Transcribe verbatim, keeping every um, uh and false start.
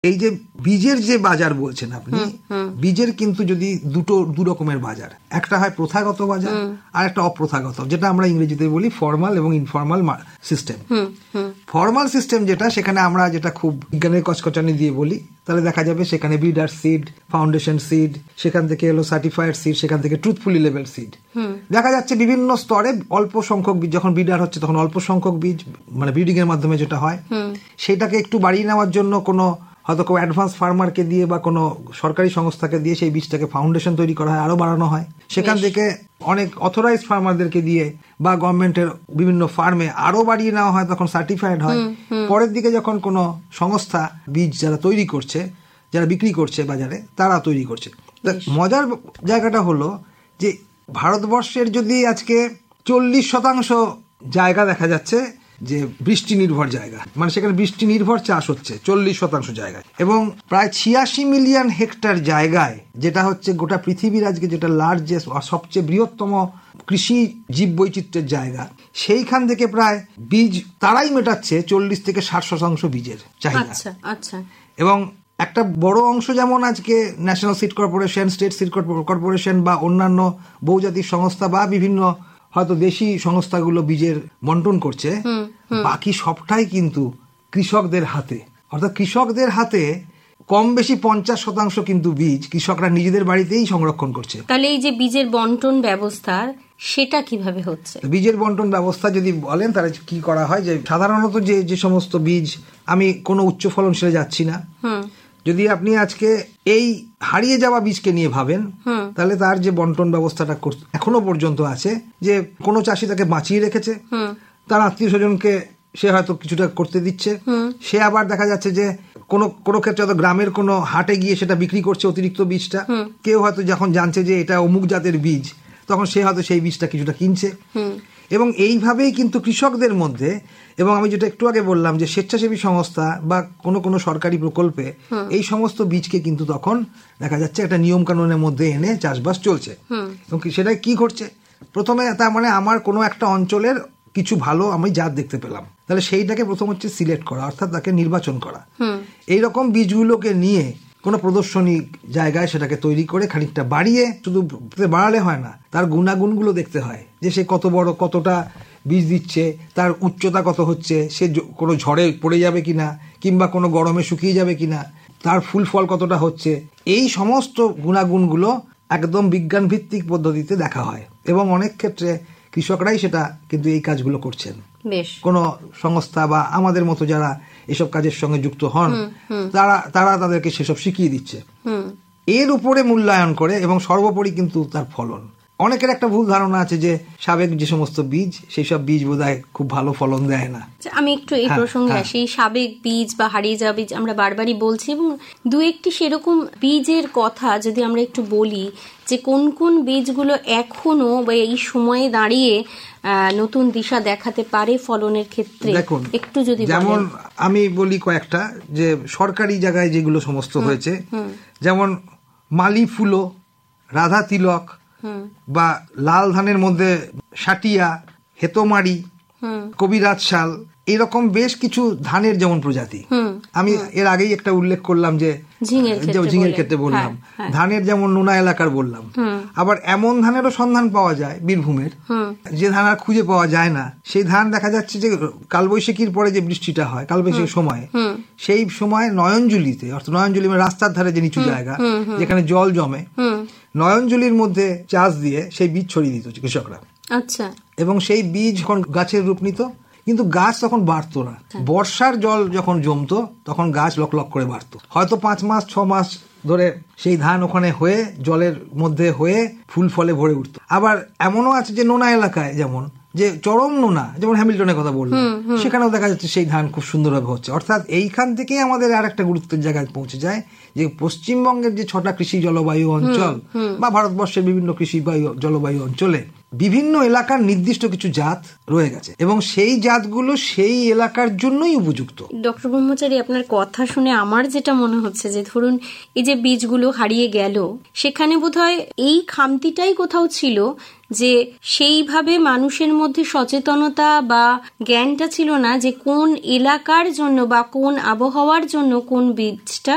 এই যে বীজের যে বাজার বলছেন আপনি, বীজের কিন্তু যদি দুটো দু রকমের বাজার, একটা হয় প্রথাগত বাজার আর একটা অপ্রথাগত, যেটা আমরা ইংরেজিতে বলি ফর্মাল এবং ইনফর্মাল সিস্টেম। ফর্মাল সিস্টেম যেটা, সেখানে আমরা যেটা খুব বিজ্ঞানের কচকচানি দিয়ে বলি, তাহলে দেখা যাবে সেখানে ব্রিডার সিড, ফাউন্ডেশন সিড, সেখান থেকে এলো সার্টিফাইড সিড, সেখান থেকে ট্রুথফুলি লেভেল সিড। দেখা যাচ্ছে বিভিন্ন স্তরে অল্প সংখ্যক বীজ, যখন ব্রিডার হচ্ছে তখন অল্প সংখ্যক বীজ, মানে ব্রিডিং এর মাধ্যমে যেটা হয়, সেটাকে একটু বাড়িয়ে নেওয়ার জন্য কোনো হয়তো কেউ অ্যাডভান্স ফার্মারকে দিয়ে বা কোনো সরকারি সংস্থাকে দিয়ে সেই বীজটাকে ফাউন্ডেশন তৈরি করা হয়, আরো বাড়ানো হয়। সেখান থেকে অনেক অথরাইজড ফার্মারদেরকে দিয়ে বা গভর্নমেন্টের বিভিন্ন ফার্মে আরো বাড়িয়ে নেওয়া হয়, তখন সার্টিফাইড হয়। পরের দিকে যখন কোনো সংস্থা বীজ যারা তৈরি করছে, যারা বিক্রি করছে বাজারে, তারা তৈরি করছে। মজার জায়গাটা হলো যে ভারতবর্ষের যদি আজকে চল্লিশ শতাংশ জায়গা দেখা যাচ্ছে যে বৃষ্টি নির্ভর জায়গা, মানে সেখানে বৃষ্টি নির্ভর চাষ হচ্ছে চল্লিশ শতাংশ জায়গায়, এবং প্রায় ছিয়াশি মিলিয়ন হেক্টর জায়গায়, যেটা হচ্ছে গোটা পৃথিবীর আজকে যেটা লার্জেস্ট, সবচেয়ে বৃহত্তম কৃষি জীব বৈচিত্র্যের জায়গা, সেইখান থেকে প্রায় বীজ তারাই মেটাচ্ছে চল্লিশ থেকে ষাট শতাংশ বীজের চাহিদা। আচ্ছা। এবং একটা বড় অংশ যেমন আজকে national seed corporation, state seed corporation বা অন্যান্য বহুজাতিক সংস্থা বা বিভিন্ন হয়তো দেশি সংস্থাগুলো বীজের বন্টন করছে, বাকি সবটাই কিন্তু কৃষকদের হাতে। অর্থাৎ কৃষকদের হাতে কম বেশি পঞ্চাশ শতাংশ কিন্তু বীজ কৃষকরা নিজেদের বাড়িতেই সংরক্ষণ করছে। তাহলে এই যে বীজের বন্টন ব্যবস্থা, সেটা কিভাবে হচ্ছে? বীজের বন্টন ব্যবস্থা যদি বলেন, তাহলে কি করা হয় যে সাধারণত যে যে সমস্ত বীজ, আমি কোনো উচ্চ ফলনশীলে যাচ্ছি না, যদি আপনি আজকে এই হারিয়ে যাওয়া বীজকে নিয়ে ভাবেন, তাহলে তার যে বন্টন ব্যবস্থাটা এখনো পর্যন্ত আছে, যে কোনো চাষি তাকে বাঁচিয়ে রেখেছে, তার আত্মীয় স্বজনকে সে হয়তো কিছুটা করতে দিচ্ছে, সে আবার দেখা যাচ্ছে যে কোনো কোনো ক্ষেত্রে হয়তো গ্রামের কোনো হাটে গিয়ে সেটা বিক্রি করছে অতিরিক্ত বীজটা। কেউ হয়তো যখন জানছে যে এটা অমুক জাতের বীজ, তখন সে হয়তো সেই বীজটা কিছুটা কিনছে। এবং এইভাবেই কিন্তু কৃষকদের মধ্যে, এবং আমি যেটা একটু আগে বললাম যে স্বেচ্ছাসেবী সংস্থা বা কোনো কোনো সরকারি প্রকল্পে এই সমস্ত বীজকে কিন্তু তখন দেখা যাচ্ছে একটা নিয়ম কানুনের মধ্যে এনে চাষবাস চলছে। এবং সেটাই কি ঘটছে, প্রথমে তার মানে আমার কোনো একটা অঞ্চলের কিছু ভালো আমি জাত দেখতে পেলাম, তাহলে সেইটাকে প্রথম হচ্ছে সিলেক্ট করা, অর্থাৎ তাকে নির্বাচন করা। এইরকম বীজগুলোকে নিয়ে কোনো প্রদর্শনী জায়গায় সেটাকে তৈরি করে খানিকটা বাড়িয়ে, শুধু বাড়ালে হয় না, তার গুণাগুণগুলো দেখতে হয়, যে সে কত বড়, কতটা বীজ দিচ্ছে, তার উচ্চতা কত হচ্ছে, সে কোনো ঝড়ে পড়ে যাবে কিনা, কিংবা কোনো গরমে শুকিয়ে যাবে কিনা, তার ফুল ফল কতটা হচ্ছে, এই সমস্ত গুণাগুণগুলো একদম বিজ্ঞান ভিত্তিক পদ্ধতিতে দেখা হয়। এবং অনেক ক্ষেত্রে কৃষকরাই সেটা কিন্তু এই কাজগুলো করছেন। কোনো সংস্থা বা আমাদের মতো যারা এসব কাজের সঙ্গে যুক্ত হন, তারা তারা তাদেরকে সেসব শিখিয়ে দিচ্ছে, এর উপরে মূল্যায়ন করে, এবং সর্বোপরি কিন্তু তার ফলন। অনেকের একটা ভুল ধারণা আছে যে সাবেক যে সমস্ত বীজ, সেই সব বীজ বোধহয় খুব ভালো ফলন দেয় না। আমি একটু এই প্রসঙ্গে আসি। সাবেক বীজ বা হারিয়ে যাওয়া বীজ আমরা বারবারই বলছি, এবং দু একটি সেরকম বীজের কথা যদি আমরা একটু বলি, যে কোন কোন বীজগুলো এখনো বা এই সময়ে দাঁড়িয়ে নতুন দিশা দেখাতে পারে ফলনের ক্ষেত্রে, দেখুন একটু যদি। যেমন আমি বলি কয়েকটা, যে সরকারি জায়গায় যেগুলো সমস্ত হয়েছে, যেমন মালি ফুলো, রাধা তিলক, বা লাল ধানের মধ্যে সাটিয়া, হেতমারি, কবিরাজ শাল, এরকম বেশ কিছু ধানের যেমন প্রজাতি। আমি এর আগেই একটা উল্লেখ করলাম যে ঝিঙের ক্ষেত্রে বললাম, ধানের যেমন নোনা এলাকার বললাম, আবার এমন ধানেরও সন্ধান পাওয়া যায় বীরভূমের, যে ধান আর খুঁজে পাওয়া যায় না। সেই ধান দেখা যাচ্ছে যে কালবৈশাখীর পরে যে বৃষ্টিটা হয়, কালবৈশাখীর সময়, সেই সময় নয়নজুলিতে, অর্থাৎ নয়নজুলি মানে রাস্তার ধারে যে নিচু জায়গা যেখানে জল জমে, নয়নজুলির মধ্যে চাষ দিয়ে সেই বীজ ছড়িয়ে দিত কৃষকরা। আচ্ছা। এবং সেই বীজ যখন গাছের রূপ নিত, কিন্তু গাছ তখন বাড়তো না। বর্ষার জল যখন জমতো, তখন গাছ লক লক করে বাড়তো। হয়তো পাঁচ মাস ছ মাস ধরে সেই ধান ওখানে হয়ে, জলের মধ্যে হয়ে ফুল ফলে ভরে উঠতো। আবার এমনও আছে যে নোনা এলাকায়, যেমন যে চরম নোনা, যেমন হ্যামিল্টনের কথা বললাম, সেখানেও দেখা যাচ্ছে সেই ধান খুব সুন্দরভাবে হচ্ছে। অর্থাৎ এইখান থেকেই আমাদের আর একটা গুরুত্বের জায়গায় পৌঁছে যায়, যে পশ্চিমবঙ্গের যে ছটা কৃষি জলবায়ু অঞ্চল বা ভারতবর্ষের বিভিন্ন কৃষি জলবায়ু অঞ্চলে বিভিন্ন এলাকার নির্দিষ্ট কিছু জাত রয়ে গেছে, এবং সেই জাতগুলো সেই এলাকার জন্যই উপযুক্ত। ডক্টর ব্রহ্মচারী, আপনার কথা শুনে আমার যেটা মনে হচ্ছে, যে ধরুন এই যে বীজগুলো হারিয়ে গেল, সেখানে বোধহয় এই খামতিটাই কোথাও ছিল, যে সেইভাবে মানুষের মধ্যে সচেতনতা বা জ্ঞানটা ছিল না, যে কোন এলাকার জন্য বা কোন আবহাওয়ার জন্য কোন বীজটা